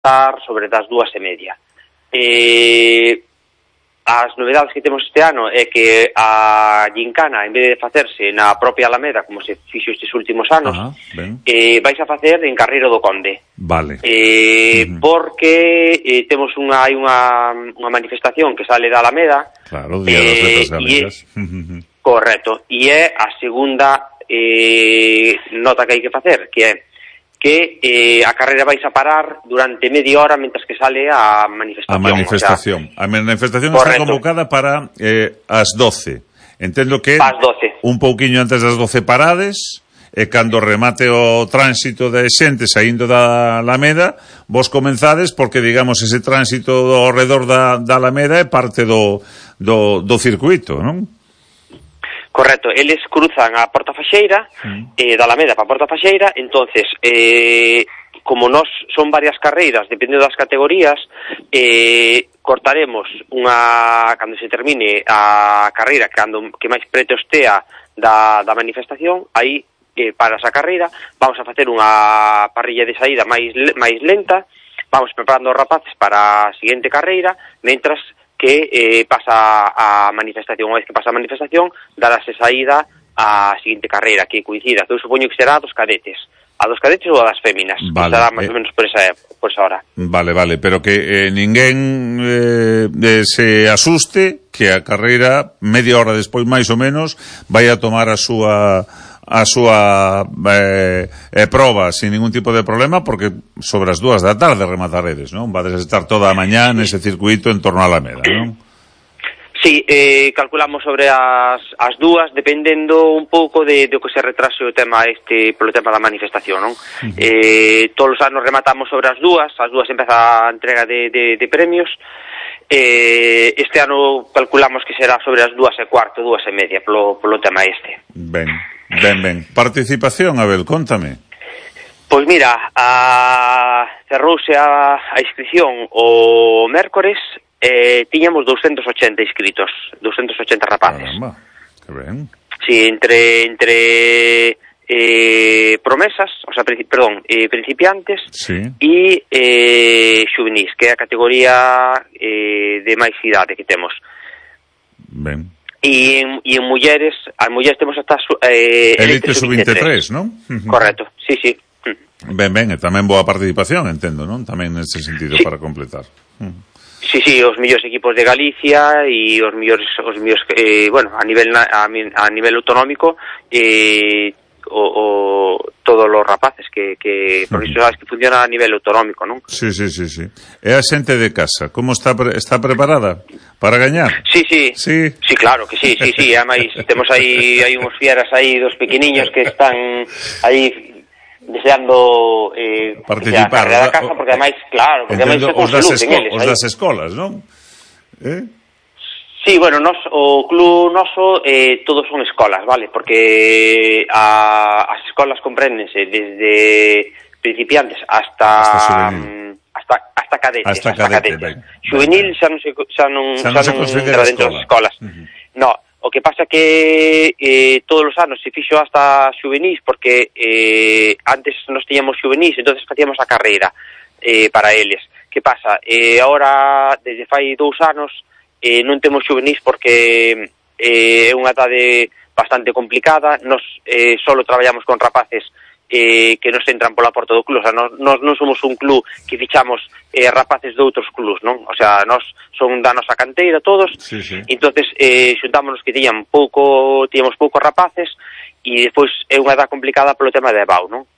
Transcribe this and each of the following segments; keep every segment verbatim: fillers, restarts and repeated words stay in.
rematar sobre das dúas e media. Eh, as novedades que temos este ano é que a gincana, en vez de facerse na propia Alameda, como se fixo estes últimos anos, Ajá, eh, vais a facer en Carreiro do Conde. Vale. Eh, uh-huh. Porque eh, temos unha, hai unha, unha manifestación que sale da Alameda. Claro, Día das Letras Galegas. É, correcto. E é a segunda eh, nota que hai que facer, que é que eh, a carreira vais a parar durante media hora mentras que sale a manifestación. A manifestación. O sea, a manifestación correcto. Está convocada para eh, as doce. Entendo que as doce. Un pouquiño antes das doce parades, e cando remate o tránsito de xente saindo da Alameda, vos comenzades porque, digamos, ese tránsito ao redor da, da Alameda é parte do, do, do circuito, non? Correcto, eles cruzan a Porta Faxeira, mm. eh, da Alameda para a Porta Faxeira, entonces, eh, como nos son varias carreiras, dependendo das categorías, eh, cortaremos unha, cando se termine a carreira, cando que máis preto estea da, da manifestación, aí, eh, para esa carreira, vamos a facer unha parrilla de saída máis, máis lenta, vamos preparando os rapaces para a seguinte carreira, mentras que eh, pasa a manifestación. Unha vez que pasa a manifestación, darase saída á seguinte carreira, que coincida, que eu supoño que será a dos cadetes. A dos cadetes ou a das féminas. Vale, será máis eh, ou menos por esa, por esa hora. Vale, vale, pero que eh, ninguén eh, eh, se asuste que a carreira, media hora despois máis ou menos, vai a tomar a súa a súa eh, eh, proba sin ningún tipo de problema, porque sobre as dúas da tarde remataredes, non? Vades estar toda a mañá nese circuito en torno a Alameda, non? Sí, eh, calculamos sobre as, as dúas, dependendo un pouco de, de que se retrase o tema este, polo tema da manifestación, non? Uh-huh. Eh, todos os anos rematamos sobre as dúas, as dúas empeza a entrega de, de, de premios. Eh, este ano calculamos que será sobre as dúas e cuarto, dúas e media, polo, polo tema este. Ben. Ben, ben. Participación, Abel, contame. Pois mira, a cerrouse a, a inscripción o mércores, eh, tiñamos doscientos ochenta inscritos, doscientos ochenta rapaces. Caramba, que ben. Sí, entre entre eh, promesas, o sea, princi perdón, eh, principiantes sí. e eh, xuvenís, que é a categoría eh, de máis idade que temos. Ben. E en, e en mulleres, as mulleres temos hasta eh, Elite sub veintitrés, non? Correcto, sí, sí. Ben, ben, e tamén boa participación, entendo, non? Tamén nese sentido, sí. Para completar. Sí, sí, os millores equipos de Galicia e os millores, os millores eh, bueno, a nivel a, a nivel autonómico, eh, o, o todos os rapaces que, que por iso sabes que funciona a nivel autonómico, non? Sí, sí, sí, sí. E a xente de casa, como está pre está preparada para gañar? Sí, sí. Sí, sí, claro que sí, sí, sí, ademais temos aí hai uns fieras aí dos pequeniños que están aí deseando eh, participar da casa, porque ademais, claro, porque ademais se consulten eles. Os das escolas, non? Eh? Sí, bueno, nos, o club noso eh, todos son escolas, vale? Porque a, as escolas compréndense desde principiantes hasta hasta um, hasta, hasta cadetes, hasta, hasta cadete, cadetes. Xuvenil xa non se xa non xa non, xa non entra dentro das escolas. Uh-huh. No, o que pasa que eh, todos os anos se fixo hasta xuvenís porque eh, antes nos tiñamos xuvenís, entonces facíamos a carreira eh, para eles. Que pasa? Eh, ahora, desde fai dous anos, Eh, non temos xuvenís porque eh, é unha edade bastante complicada. Nos eh, solo traballamos con rapaces eh, que nos entran pola porta do club. O sea, nos, nos non somos un club que fichamos eh, rapaces de outros clubs, non? O sea, nos son da nosa canteira todos. Sí, sí. Entonces eh, xuntámonos que tiñan pouco, tiñamos poucos rapaces e despois é unha edade complicada polo tema de Ebao, non?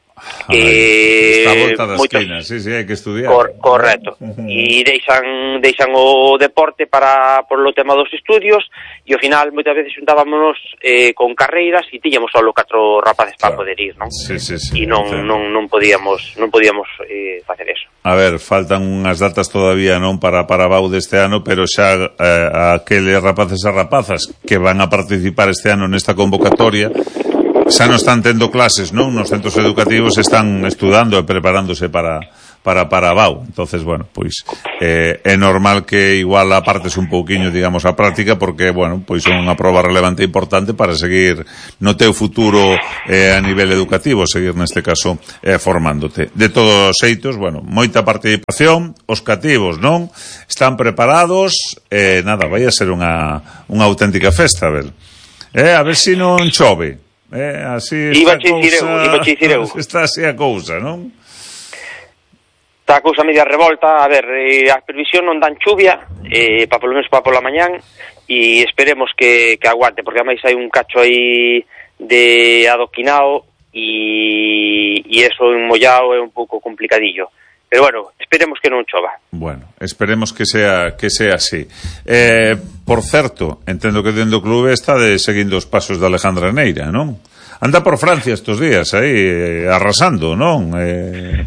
Que está a volta das esquinas, sí, sí, hai que estudiar. Cor, correcto. Uh-huh. E deixan deixan o deporte para por lo tema dos estudios e ao final moitas veces xuntábamos eh, con carreiras e tiñamos só catro rapaces para poder ir, non? Sí, sí, sí. E non non non podíamos non podíamos eh, facer eso. A ver, faltan unhas datas todavía, non, para para Bau deste ano, pero xa eh, aqueles rapaces e rapazas que van a participar este ano nesta convocatoria xa non están tendo clases, non? Nos centros educativos están estudando e preparándose para para Parabao. Entonces, bueno, pois eh, é normal que igual apartes un pouquiño, digamos, a práctica, porque, bueno, pois son unha proba relevante e importante para seguir no teu futuro eh, a nivel educativo, seguir neste caso eh, formándote. De todos os xeitos, bueno, moita participación, os cativos, non? Están preparados, eh, nada, vai a ser unha, unha auténtica festa, a ver. Eh, a ver se si non chove. Eh, así iba a dicir eu, iba a dicir eu. Está así a cousa, non? Está a cousa media revolta. A ver, eh, a previsión non dan chuvia, eh, para polo menos para pola mañán, e esperemos que, que aguante, porque ademais hai un cacho aí de adoquinao e, e eso en mollao é un pouco complicadillo. Pero bueno, esperemos que non chova. Bueno, esperemos que sea que sea así. Eh, por certo, entendo que dentro do clube está de seguindo os pasos de Alejandra Neira, non? Anda por Francia estos días aí, eh, arrasando, non? Eh...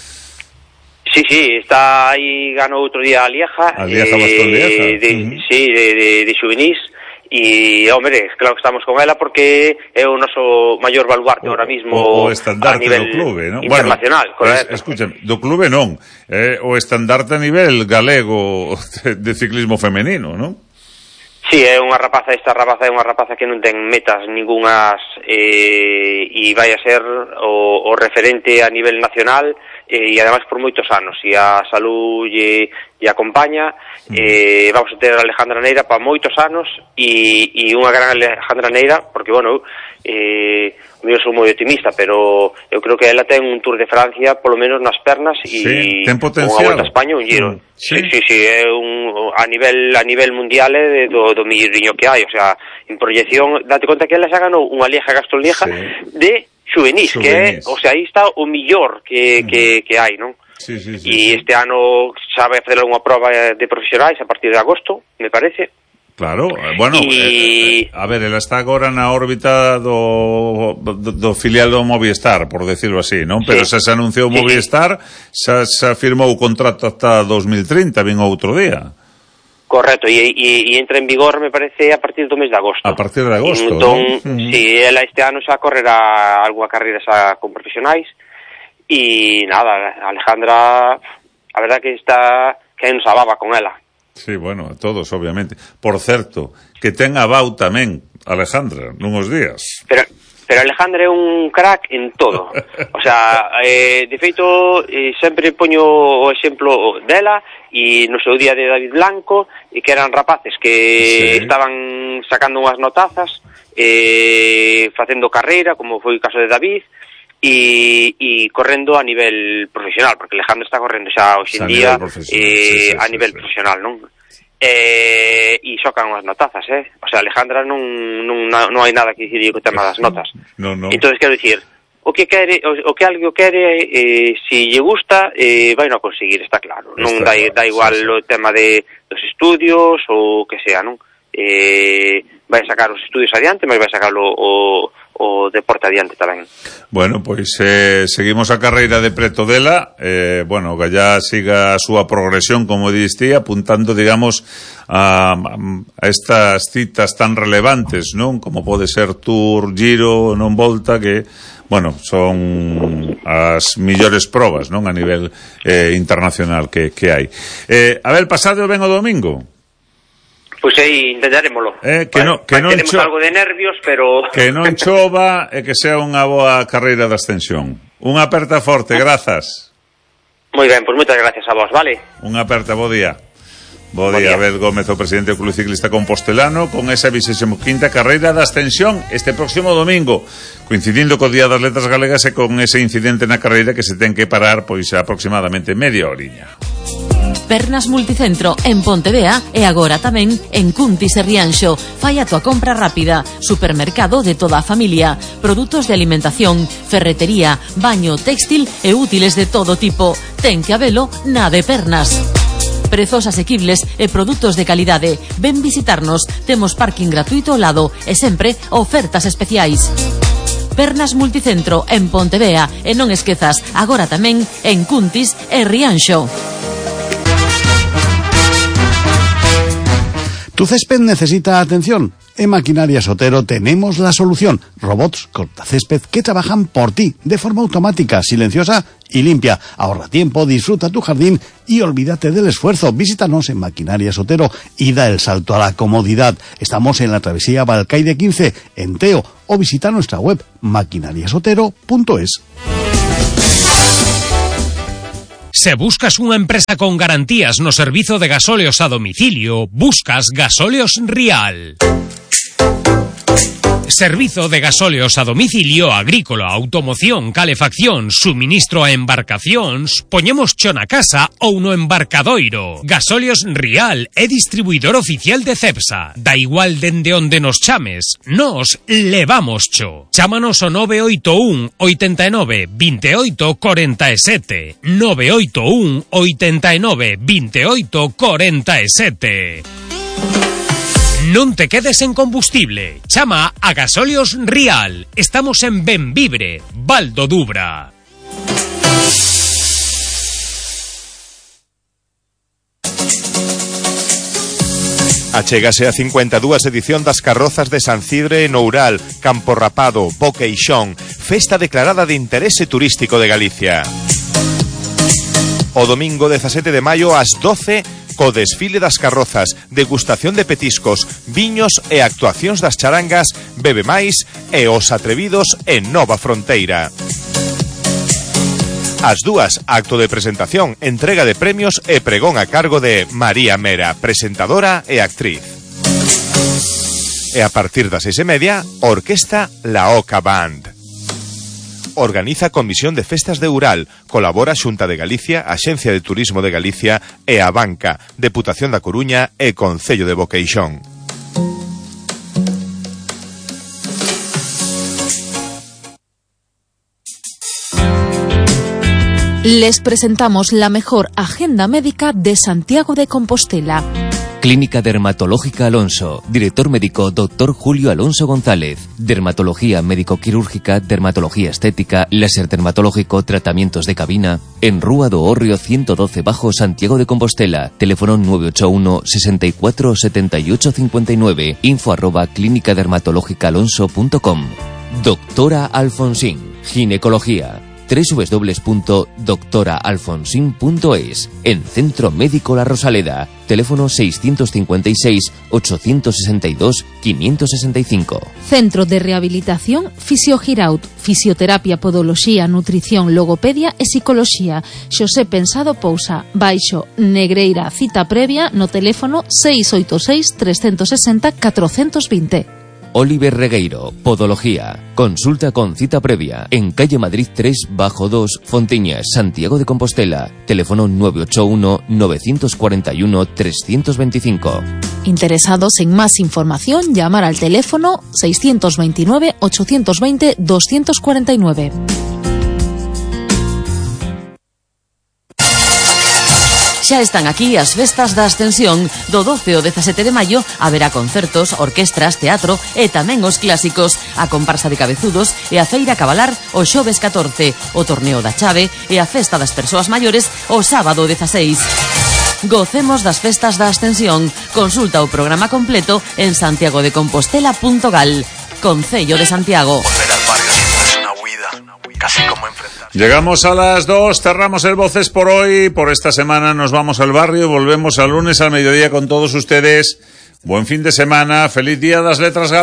Sí, sí, está aí, ganó outro día a Lieja. A Lieja, eh, Bastón Lieja. De, uh-huh. Sí, de, de, de xuvenís. E, hombre, claro que estamos con ela porque é o noso maior baluarte ahora mismo o, o estandarte a nivel do clube, non? Internacional, bueno, es, escúchame, do clube non, eh, o estandarte a nivel galego de, de ciclismo femenino, non? Sí, é unha rapaza, esta rapaza é unha rapaza que non ten metas ningunhas eh, e vai a ser o, o referente a nivel nacional eh, e ademais por moitos anos, e a salud lle, lle acompaña. Eh, vamos a ter a Alejandra Neira para moitos anos e, e unha gran Alejandra Neira, porque, bueno, eh, eu sou moi optimista, pero eu creo que ela ten un Tour de Francia polo menos nas pernas e sí, ten potencial. Unha Volta a España, un Giro. Mm, sí, sí, sí, sí, é un a nivel a nivel mundial é do, do milloriño que hai, o sea, en proyección, date conta que ela xa ganou unha Lieja Gastón Lieja sí. de xuvenís, que é, o sea, aí está o millor que, mm. que, que hai, non? Sí, sí, sí, e sí. Este ano xa vai facer unha prova de profesionais a partir de agosto, me parece. Claro, bueno, y... eh, a ver, ela está agora na órbita do, do, do filial do Movistar, por decirlo así, non? Pero sí. xa se anunciou sí, Movistar, xa se firmou o contrato hasta dos mil trinta, vin outro día. Correcto, e, e, e entra en vigor, me parece, a partir do mes de agosto. A partir de agosto, entón, ¿no? Uh-huh. Si, ela este ano xa correrá algunha carreira xa con profesionais, e nada, Alejandra, a verdad que está, que nos ababa con ela. Sí, bueno, a todos, obviamente. Por certo, que ten a Bau tamén, Alejandra, nuns días. Pero, pero Alejandra é un crack en todo. O sea, eh, de feito, eh, sempre poño o exemplo dela e no seu día de David Blanco, e que eran rapaces que sí. estaban sacando unhas notazas, eh, facendo carreira, como foi o caso de David, e, e correndo a nivel profesional, porque Alejandro está correndo xa hoxe en día eh, sí, sí, a nivel sí, profesional, non? Eh, e xocan unhas notazas, eh? O sea, Alejandra non, non, non hai nada que dicir co tema das notas. No, no. Entonces, quero dicir, o que quere, o, o que algo quere, eh, si lle gusta, eh, vai non conseguir, está claro. Non está dá, claro, dá igual sí, sí. o tema de dos estudios ou que sea, non? Eh, vai sacar os estudios adiante, mas vai sacar o, o o deporte adiante tamén. Bueno, pois eh, seguimos a carreira de preto dela, eh, bueno, que ya siga a súa progresión, como diste, apuntando, digamos, a, a estas citas tan relevantes, non? Como pode ser Tour, Giro, non Volta, que, bueno, son as millores probas, non? A nivel eh, internacional que, que hai. Eh, a ver, pasado ben o domingo? Pois aí intentaremoslo. Eh, que vale, no, que non tenemos cho... algo de nervios, pero... Que non chova e que sea unha boa carreira de ascensión. Unha aperta forte, grazas. Moi ben, pois moitas gracias a vos, vale? Unha aperta, bo día. Bo, bo día, día. Abel Gómez, o presidente do Club Ciclista Compostelano, con esa vigésima quinta carreira de ascensión este próximo domingo, coincidindo co Día das Letras Galegas e con ese incidente na carreira que se ten que parar pois aproximadamente media horiña. Pernas Multicentro en Pontevea e agora tamén en Cuntis e Rianxo. Fai a tua compra rápida. Supermercado de toda a familia. Produtos de alimentación, ferretería, baño, textil e útiles de todo tipo. Ten que habelo na de Pernas. Prezos asequibles e produtos de calidade. Ven visitarnos. Temos parking gratuito ao lado e sempre ofertas especiais. Pernas Multicentro en Pontevea e non esquezas, agora tamén en Cuntis e Rianxo. ¿Tu césped necesita atención? En Maquinarias Otero tenemos la solución. Robots cortacésped que trabajan por ti, de forma automática, silenciosa y limpia. Ahorra tiempo, disfruta tu jardín y olvídate del esfuerzo. Visítanos en Maquinarias Otero y da el salto a la comodidad. Estamos en la travesía Balcaide quince, en Teo, o visita nuestra web maquinarias otero punto es. Se buscas unha empresa con garantías no servizo de gasóleos a domicilio, buscas Gasóleos Rial. Servizo de gasóleos a domicilio agrícola, automoción, calefacción, suministro a embarcacións, poñemos cho na casa ou no embarcadoiro. Gasóleos Rial é distribuidor oficial de Cepsa. Da igual dende onde nos chames, nos levamos cho. Chámanos o nove oito un, oitenta e nove, veintioito, cuarenta e sete. nove oito un, oitenta e nove, veintioito, cuarenta e sete. Non te quedes en combustible. Chama a Gasóleos Rial. Estamos en Benvibre, Val do Dubra. Achégase a cincuenta e dúas edición das carrozas de San Cidre en Oural, Campo Rapado, Boqueixón, festa declarada de interese turístico de Galicia. O domingo dezasete de maio ás doce, co desfile das carrozas, degustación de petiscos, viños e actuacións das charangas, Bebe Máis e Os Atrevidos en Nova Fronteira. As dúas, acto de presentación, entrega de premios e pregón a cargo de María Mera, presentadora e actriz. E a partir das seis e media, Orquesta La Oca Band. Organiza Comisión de Festas de Ural, colabora Xunta de Galicia, Axencia de Turismo de Galicia e a Banca, Deputación da Coruña e Concello de Boqueixón. Les presentamos la mejor agenda médica de Santiago de Compostela. Clínica Dermatológica Alonso. Director médico doctor Julio Alonso González. Dermatología médico-quirúrgica, dermatología estética, láser dermatológico, tratamientos de cabina. En Rúa do Hórreo ciento doce bajo, Santiago de Compostela. Teléfono nueve ocho uno, sesenta y cuatro, setenta y ocho cincuenta y nueve. Info arroba clínica dermatológica alonso punto com. Doctora Alfonsín. Ginecología. doble u doble u doble u punto doctora alfonsín punto es. En Centro Médico La Rosaleda. Teléfono seiscientos cincuenta y seis, ochocientos sesenta y dos, quinientos sesenta y cinco. Centro de Rehabilitación Fisiogiraut. Fisioterapia, podoloxía, nutrición, logopedia e psicoloxía. Xosé Pensado Pousa. Baixo Negreira. Cita previa no teléfono seis oito seis, tres seis cero, catro dos cero. Oliver Regueiro, Podología. Consulta con cita previa en calle Madrid tres bajo dos, Fontiñas, Santiago de Compostela. Teléfono nueve ocho uno, nueve cuatro uno, tres dos cinco. Interesados en más información, llamar al teléfono seis dos nueve, ocho dos cero, dos cuatro nueve. Xa están aquí as festas da Ascensión. Do doce ao dezasete de maio haberá concertos, orquestras, teatro e tamén os clásicos, a comparsa de cabezudos e a feira cabalar o xoves catorce, o torneo da chave e a festa das persoas maiores o sábado dezaseis. Gocemos das festas da Ascensión. Consulta o programa completo en santiago de compostela punto gal. Concello de Santiago. Volver al barrio siempre es una huida, casi como enfrentar. Llegamos a las dos, cerramos el Voces por hoy. Por esta semana nos vamos al barrio, volvemos al lunes al mediodía con todos ustedes. Buen fin de semana, feliz día das letras galas.